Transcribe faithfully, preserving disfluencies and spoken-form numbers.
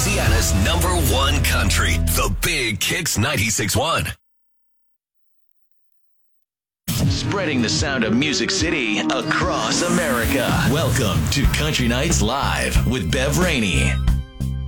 Louisiana's number one country, the Big Kicks ninety-six point one. Spreading the sound of Music City across America. Welcome to Country Nights Live with Bev Rainey.